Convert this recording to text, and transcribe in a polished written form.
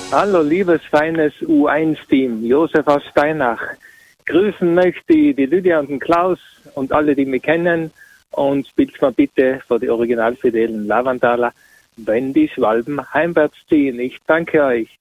Hallo, liebes, feines U1-Team, Josef aus Steinach. Grüßen möchte ich die Lydia und den Klaus und alle, die mich kennen. Und spielt mal bitte vor die originalfidelen Lavandaler, wenn die Schwalben heimwärts ziehen. Ich danke euch.